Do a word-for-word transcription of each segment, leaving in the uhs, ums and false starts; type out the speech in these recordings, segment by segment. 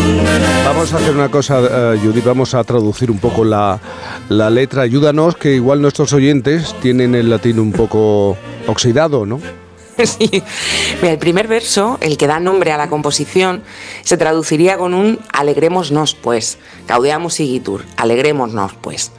Vamos a hacer una cosa, uh, Judith, vamos a traducir un poco la, la letra. Ayúdanos, que igual nuestros oyentes tienen el latín un poco oxidado, ¿no? Sí. Mira, el primer verso, el que da nombre a la composición, se traduciría con un alegrémonos pues, gaudeamus igitur, alegrémonos pues.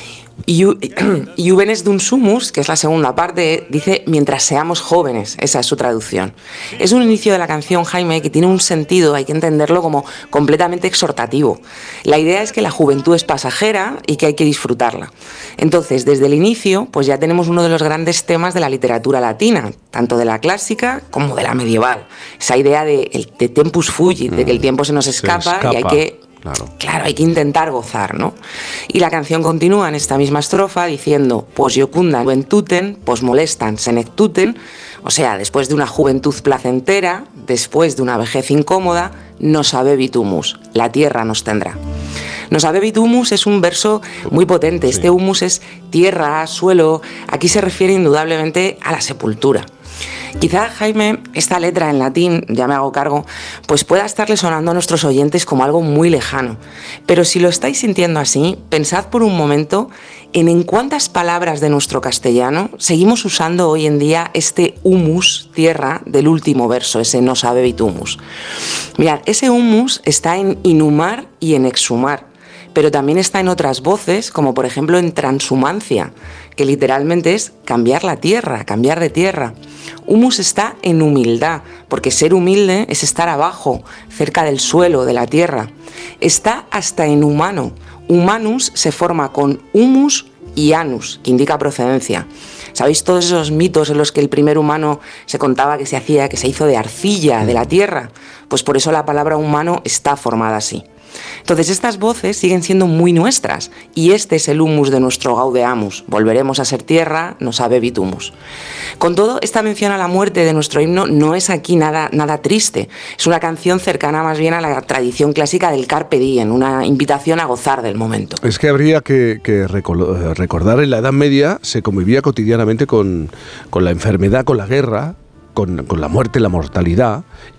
Juvenes dum sumus, que es la segunda parte, dice mientras seamos jóvenes, esa es su traducción. Es un inicio de la canción, Jaime, que tiene un sentido, hay que entenderlo como completamente exhortativo. La idea es que la juventud es pasajera y que hay que disfrutarla. Entonces, desde el inicio, pues ya tenemos uno de los grandes temas de la literatura latina, tanto de la clásica como de la medieval. Esa idea de, de tempus fugit, de que el tiempo se nos escapa, se escapa. y hay que... Claro. claro, hay que intentar gozar, ¿no? Y la canción continúa en esta misma estrofa diciendo pos iocundan juventuten, pos molestan senectuten, o sea, después de una juventud placentera, después de una vejez incómoda, nos habebit humus, la tierra nos tendrá. Nos habebit humus es un verso muy potente, este humus es tierra, suelo, aquí se refiere indudablemente a la sepultura. Quizá, Jaime, esta letra en latín, ya me hago cargo, pues pueda estarle sonando a nuestros oyentes como algo muy lejano. Pero si lo estáis sintiendo así, pensad por un momento en en cuántas palabras de nuestro castellano seguimos usando hoy en día este humus, tierra, del último verso, ese nos habebit humus. Mirad, ese humus está en inhumar y en exhumar, pero también está en otras voces, como por ejemplo en transhumancia, que literalmente es cambiar la tierra, cambiar de tierra. Humus está en humildad, porque ser humilde es estar abajo, cerca del suelo, de la tierra. Está hasta en humano. Humanus se forma con humus y anus, que indica procedencia. ¿Sabéis todos esos mitos en los que el primer humano se contaba que se hacía, que se hizo de arcilla, de la tierra? Pues por eso la palabra humano está formada así. Entonces estas voces siguen siendo muy nuestras y este es el humus de nuestro gaudeamus, volveremos a ser tierra, nos habebit humus. Con todo, esta mención a la muerte de nuestro himno no es aquí nada, nada triste, es una canción cercana más bien a la tradición clásica del carpe diem, una invitación a gozar del momento. Es que habría que, que recordar, en la Edad Media se convivía cotidianamente con, con la enfermedad, con la guerra, Con, con la muerte, la mortalidad,